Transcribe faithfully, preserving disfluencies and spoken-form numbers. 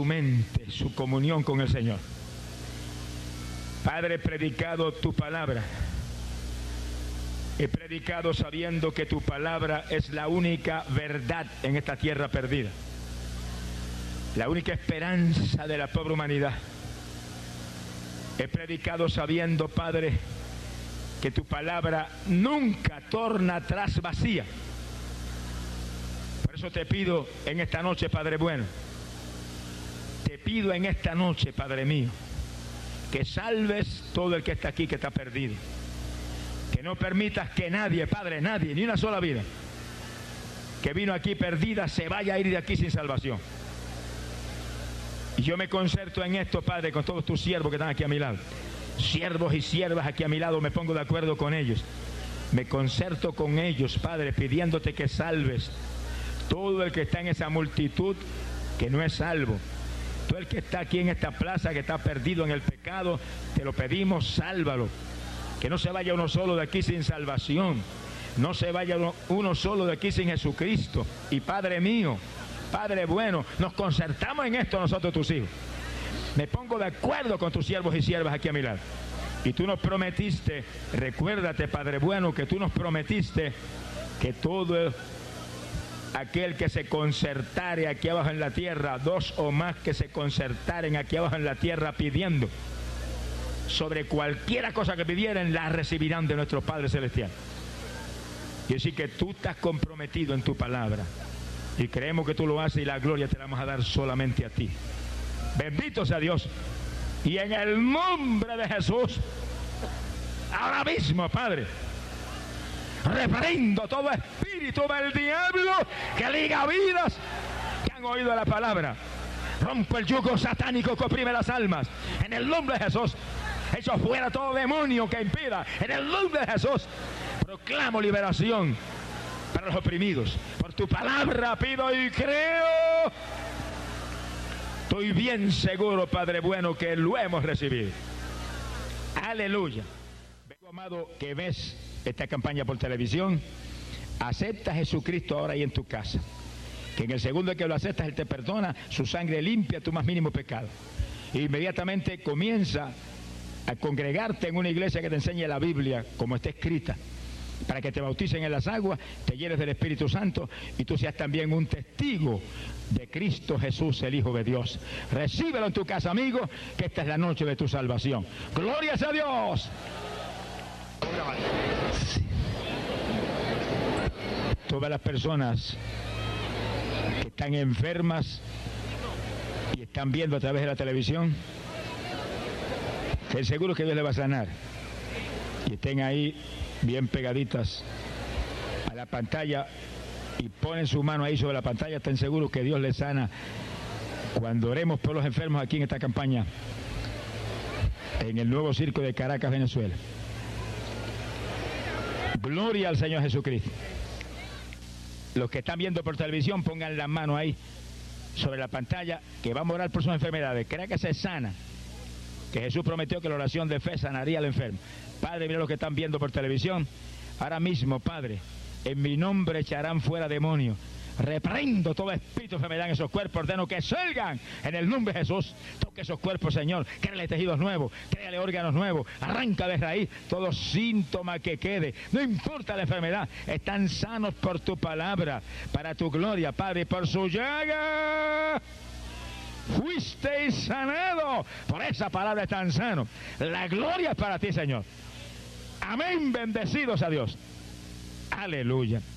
su mente, su comunión con el Señor. Padre, he predicado tu palabra. He predicado sabiendo que tu palabra es la única verdad en esta tierra perdida. La única esperanza de la pobre humanidad. He predicado sabiendo, Padre, que tu palabra nunca torna atrás vacía. Por eso te pido en esta noche, Padre bueno, te pido en esta noche, Padre mío, que salves todo el que está aquí, que está perdido. Que no permitas que nadie, Padre, nadie, ni una sola vida que vino aquí perdida se vaya a ir de aquí sin salvación. Y yo me concerto en esto, Padre, con todos tus siervos que están aquí a mi lado. Siervos y siervas aquí a mi lado, me pongo de acuerdo con ellos. Me concerto con ellos, Padre, pidiéndote que salves todo el que está en esa multitud que no es salvo. Todo el que está aquí en esta plaza, que está perdido en el pecado, te lo pedimos, sálvalo. Que no se vaya uno solo de aquí sin salvación. No se vaya uno, uno solo de aquí sin Jesucristo. Y Padre mío, Padre bueno, nos concertamos en esto nosotros tus hijos. Me pongo de acuerdo con tus siervos y siervas aquí a mi lado. Y tú nos prometiste, recuérdate, Padre bueno, que tú nos prometiste que todo aquel que se concertare aquí abajo en la tierra, dos o más que se concertaren aquí abajo en la tierra pidiendo, sobre cualquiera cosa que pidieran, la recibirán de nuestro Padre Celestial. Y así que tú estás comprometido en tu palabra. Y creemos que tú lo haces y la gloria te la vamos a dar solamente a ti. Bendito sea Dios. Y en el nombre de Jesús, ahora mismo, Padre, reprendo todo espíritu del diablo que liga vidas que han oído la palabra. Rompo el yugo satánico que oprime las almas. En el nombre de Jesús, echo fuera todo demonio que impida. En el nombre de Jesús, proclamo liberación para los oprimidos. Por tu palabra pido y creo. Estoy bien seguro, Padre bueno, que lo hemos recibido. Aleluya. Vengo, amado, que ves esta campaña por televisión. Acepta a Jesucristo ahora ahí en tu casa. Que en el segundo que lo aceptas, Él te perdona, su sangre limpia tu más mínimo pecado. E inmediatamente comienza a congregarte en una iglesia que te enseñe la Biblia como está escrita, para que te bauticen en las aguas, te llenes del Espíritu Santo y tú seas también un testigo de Cristo Jesús, el Hijo de Dios. Recíbelo en tu casa, amigo, que esta es la noche de tu salvación. ¡Gloria a Dios! Sí. Todas las personas que están enfermas y están viendo a través de la televisión, estén seguros que Dios les va a sanar. Y estén ahí bien pegaditas a la pantalla y ponen su mano ahí sobre la pantalla, estén seguros que Dios les sana cuando oremos por los enfermos aquí en esta campaña en el nuevo circo de Caracas, Venezuela. Gloria al Señor Jesucristo. Los que están viendo por televisión, pongan la mano ahí sobre la pantalla, que vamos a orar por sus enfermedades. Crea que se sana, que Jesús prometió que la oración de fe sanaría al enfermo. Padre, mira los que están viendo por televisión. Ahora mismo, Padre, en mi nombre echarán fuera demonios. Reprendo todo espíritu de enfermedad en esos cuerpos. Ordeno que salgan en el nombre de Jesús. Toque esos cuerpos, Señor. Créale tejidos nuevos, créale órganos nuevos. Arranca de raíz todo síntoma que quede. No importa la enfermedad, están sanos por tu palabra, para tu gloria, Padre. Por su llaga fuisteis sanado. Por esa palabra están sanos. La gloria es para ti, Señor. Amén, bendecidos a Dios. Aleluya.